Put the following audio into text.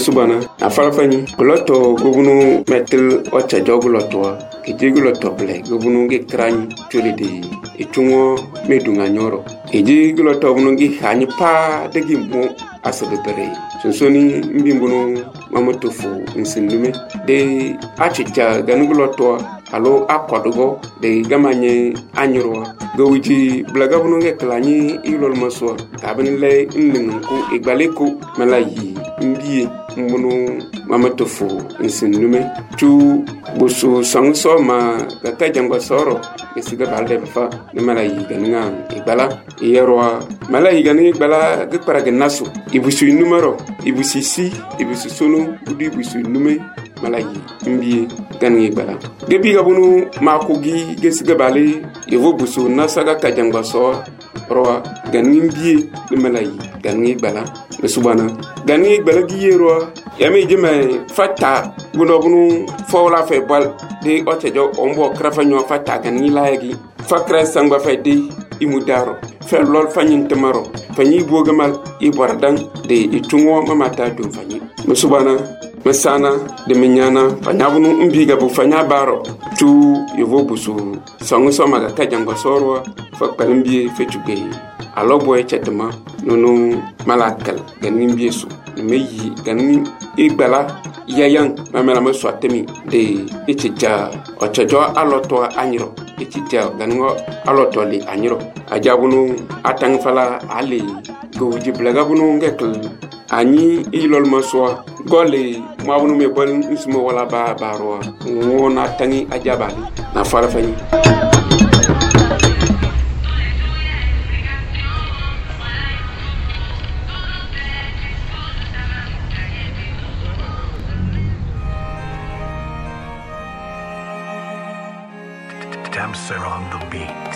mesubana afara fani goloto gobunu metel ocha joguloto ejiguloto ble gobunu ge krani tolede etungo medunga nyoro ejiguloto bunu ge hani pa degi mo asabere sonsoni mbimbunu mamotofu nsindume de achicha ganuguloto alo akodugo de gamanye anyro gowiji blaga bunu ge klani ilol maso tabinle nningu igbaleko malayi mbiye mbunu mamotofu nsindume tu busu sangso ma gaka jangwa soro esiga balde fa ne malayi ganinga igbala yerwa malayi ganinga igbala ge paraga naso ibusu numero ibusu si ibusu sunu udi ibusu nume malayi mbiye ganinga igbala gebi gabunu makogi gesiga bale yevo busu nasaga ka jangwa so roa ganinga mbiye ne malayi ganinga igbala mesubana ganinga igbala gi yerwa yami jime fata bunu fawla fe bal de otejo ombo krafanyo fata ganinga layagi fakra sangba fe de imudaro fe lol fanyin tamaro fanyi bogamal ibardan de itungo mamata dum fanyi mesubana mesana de minyana fanyabunu mbiga bu fanya baro tu yevo busu sangu soma ga kajango sorwa fakpalimbi fetuge alobo echetema nono malakal ganin biesu meyi ganin igbala yayan mamela maswatemi de echicha ochajo aloto anyiro echicha ganin aloto li anyiro ajabunu atang fala ali goji blaga bunu ngekl ani ilol maswa gole mawunu me bol nsimo wala ba baro wona tangi ajabali na fara fani Damser on the beat.